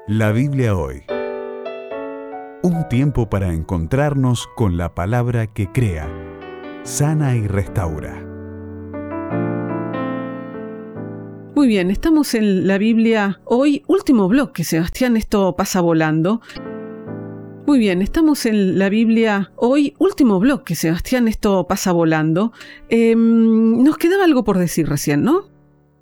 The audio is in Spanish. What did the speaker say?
La Biblia hoy. Un tiempo para encontrarnos con la palabra que crea, sana y restaura. Muy bien, estamos en la Biblia hoy, último bloque, Sebastián, esto pasa volando. Muy bien, estamos en la Biblia hoy, último bloque, Sebastián, esto pasa volando. Nos quedaba algo por decir recién, ¿no?